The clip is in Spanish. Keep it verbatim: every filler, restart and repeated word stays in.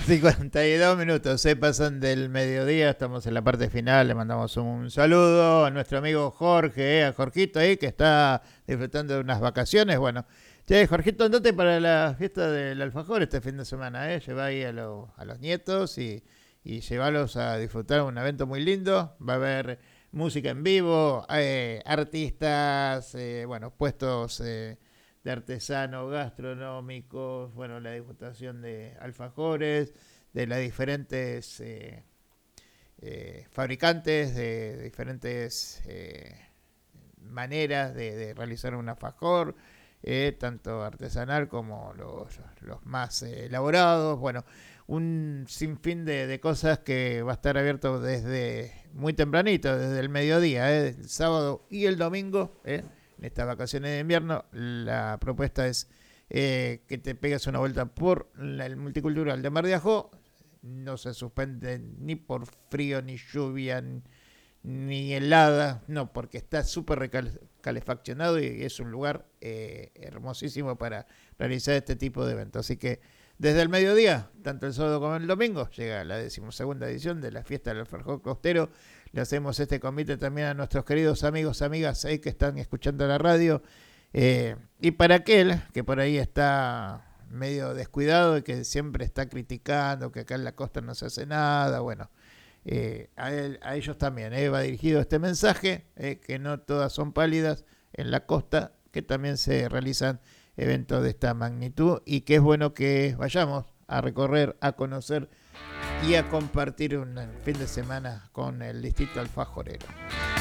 Sí, cuarenta y dos minutos, se pasan del mediodía, estamos en la parte final, le mandamos un saludo a nuestro amigo Jorge, eh, a Jorgito ahí que está disfrutando de unas vacaciones. Bueno, che, Jorgito, andate para la fiesta del alfajor este fin de semana, eh, lleva ahí a, lo- a los nietos y, y llevalos a disfrutar un evento muy lindo, va a haber música en vivo, eh, artistas, eh, bueno, puestos... eh, de artesanos gastronómicos, bueno, la degustación de alfajores, de las diferentes eh, eh, fabricantes, de diferentes eh, maneras de, de realizar un alfajor, eh, tanto artesanal como los, los más eh, elaborados. Bueno, un sinfín de, de cosas que va a estar abierto desde muy tempranito, desde el mediodía, eh, el sábado y el domingo. Eh, en estas vacaciones de invierno, la propuesta es eh, que te pegues una vuelta por la, el multicultural de Mar de Ajó. No se suspende ni por frío, ni lluvia, ni helada, no, porque está súper calefaccionado y es un lugar eh, hermosísimo para realizar este tipo de eventos. Así que desde el mediodía, tanto el sábado como el domingo, llega la decimosegunda edición de la fiesta del alfajor costero. Le hacemos este convite también a nuestros queridos amigos, amigas ahí que están escuchando la radio. Eh, y para aquel que por ahí está medio descuidado y que siempre está criticando que acá en la costa no se hace nada, bueno, eh, a, él, a ellos también eh, va dirigido este mensaje, eh, que no todas son pálidas en la costa, que también se realizan eventos de esta magnitud y que es bueno que vayamos a recorrer, a conocer y a compartir un fin de semana con el distrito alfajorero.